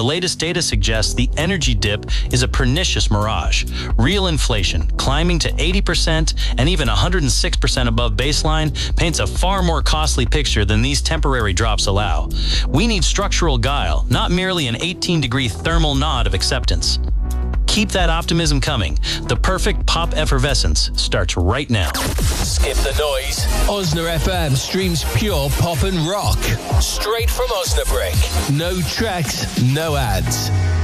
the latest data suggests the energy dip is a pernicious mirage. Real inflation, climbing to 80% and even 106% above baseline, paints a far more costly picture than these temporary drops allow. We need structural guile, not merely an 18-degree thermal nod of acceptance. Keep that optimism coming. The perfect pop effervescence starts right now. Skip the noise. Osna FM streams pure pop and rock. Straight from Osnabrück. No tracks, no ads.